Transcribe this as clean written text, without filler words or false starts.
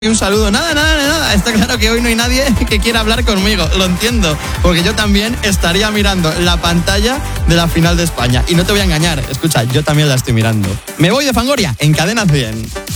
Y un saludo, nada, está claro que hoy no hay nadie que quiera hablar conmigo, lo entiendo, porque yo también estaría mirando la pantalla de la final de España, y no te voy a engañar, escucha, yo también la estoy mirando. Me voy de Fangoria, en Cadena 100.